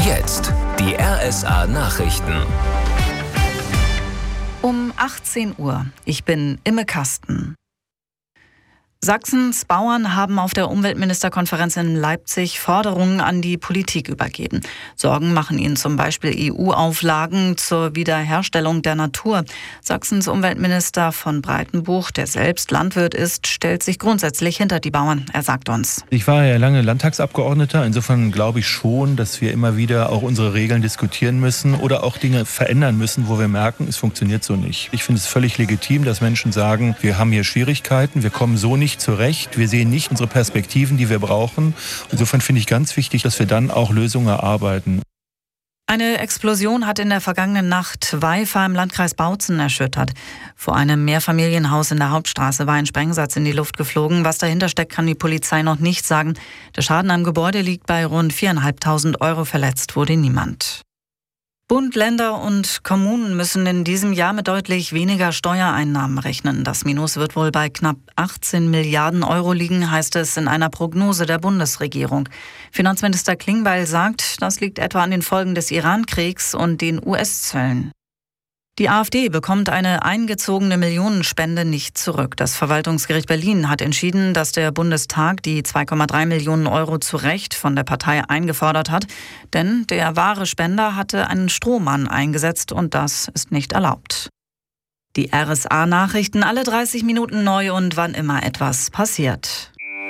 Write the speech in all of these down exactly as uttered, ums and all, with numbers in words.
Jetzt die R S A-Nachrichten. Um achtzehn Uhr. Ich bin Imme Kasten. Sachsens Bauern haben auf der Umweltministerkonferenz in Leipzig Forderungen an die Politik übergeben. Sorgen machen ihnen zum Beispiel E U-Auflagen zur Wiederherstellung der Natur. Sachsens Umweltminister von Breitenbuch, der selbst Landwirt ist, stellt sich grundsätzlich hinter die Bauern. Er sagt uns: Ich war ja lange Landtagsabgeordneter. Insofern glaube ich schon, dass wir immer wieder auch unsere Regeln diskutieren müssen oder auch Dinge verändern müssen, wo wir merken, es funktioniert so nicht. Ich finde es völlig legitim, dass Menschen sagen, wir haben hier Schwierigkeiten, wir kommen so nicht zurecht, wir sehen nicht unsere Perspektiven, die wir brauchen. Insofern finde ich ganz wichtig, dass wir dann auch Lösungen erarbeiten. Eine Explosion hat in der vergangenen Nacht Weifa im Landkreis Bautzen erschüttert. Vor einem Mehrfamilienhaus in der Hauptstraße war ein Sprengsatz in die Luft geflogen. Was dahinter steckt, kann die Polizei noch nicht sagen. Der Schaden am Gebäude liegt bei rund viertausendfünfhundert Euro. Verletzt wurde niemand. Bund, Länder und Kommunen müssen in diesem Jahr mit deutlich weniger Steuereinnahmen rechnen. Das Minus wird wohl bei knapp achtzehn Milliarden Euro liegen, heißt es in einer Prognose der Bundesregierung. Finanzminister Klingbeil sagt, das liegt etwa an den Folgen des Iran-Kriegs und den U S-Zöllen. Die AfD bekommt eine eingezogene Millionenspende nicht zurück. Das Verwaltungsgericht Berlin hat entschieden, dass der Bundestag die zwei Komma drei Millionen Euro zu Recht von der Partei eingefordert hat. Denn der wahre Spender hatte einen Strohmann eingesetzt und das ist nicht erlaubt. Die R S A-Nachrichten alle dreißig Minuten neu und wann immer etwas passiert.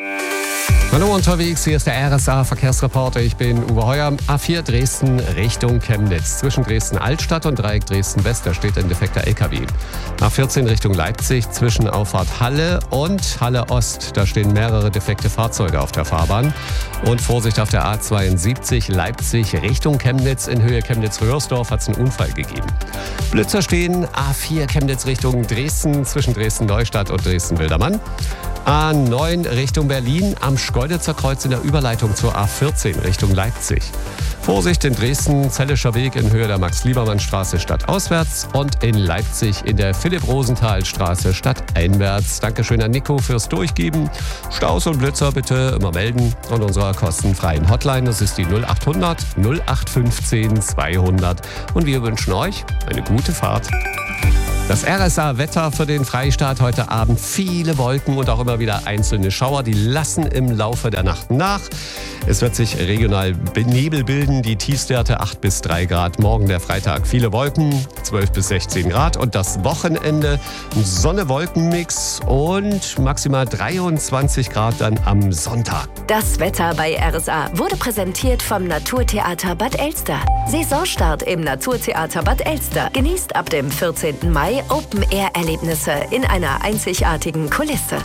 Hallo unterwegs, hier ist der R S A-Verkehrsreporter. Ich bin Uwe Heuer. A vier Dresden Richtung Chemnitz. Zwischen Dresden-Altstadt und Dreieck Dresden-West, da steht ein defekter L K W. A vierzehn Richtung Leipzig zwischen Auffahrt Halle und Halle Ost. Da stehen mehrere defekte Fahrzeuge auf der Fahrbahn. Und Vorsicht auf der A zweiundsiebzig Leipzig Richtung Chemnitz. In Höhe Chemnitz-Röhrsdorf hat es einen Unfall gegeben. Blitzer stehen A vier Chemnitz Richtung Dresden zwischen Dresden-Neustadt und Dresden-Wildermann. A neun Richtung Berlin am Schkeuditzer Kreuz in der Überleitung zur A vierzehn Richtung Leipzig. Vorsicht in Dresden, Zellischer Weg in Höhe der Max-Liebermann-Straße stadtauswärts und in Leipzig in der Philipp-Rosenthal-Straße stadteinwärts. Dankeschön an Nico fürs Durchgeben. Staus und Blitzer bitte immer melden an unserer kostenfreien Hotline. Das ist die null acht hundert null acht fünfzehn zweihundert. Und wir wünschen euch eine gute Fahrt. Das R S A-Wetter für den Freistaat heute Abend: viele Wolken und auch immer wieder einzelne Schauer. Die lassen im Laufe der Nacht nach. Es wird sich regional Nebel bilden, die Tiefstwerte acht bis drei Grad. Morgen der Freitag viele Wolken, zwölf bis sechzehn Grad. Und das Wochenende Sonne-Wolken-Mix und maximal dreiundzwanzig Grad dann am Sonntag. Das Wetter bei R S A wurde präsentiert vom Naturtheater Bad Elster. Saisonstart im Naturtheater Bad Elster. Genießt ab dem vierzehnten Mai Open-Air-Erlebnisse in einer einzigartigen Kulisse.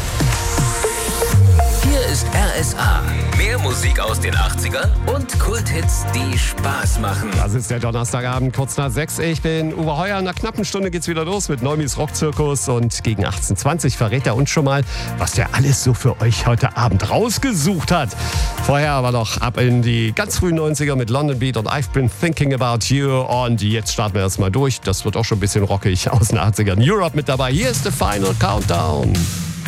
Hier ist R S A. Mehr Musik aus den achtzigern und Kulthits, die Spaß machen. Das ist der Donnerstagabend, kurz nach sechs. Ich bin Uwe Heuer. In einer knappen Stunde geht's wieder los mit Neumis Rockzirkus. Und gegen achtzehn Uhr zwanzig verrät er uns schon mal, was der alles so für euch heute Abend rausgesucht hat. Vorher aber noch ab in die ganz frühen neunziger mit London Beat und I've Been Thinking About You. Und jetzt starten wir erstmal durch. Das wird auch schon ein bisschen rockig aus den achtzigern. Europe mit dabei. Hier ist the Final Countdown.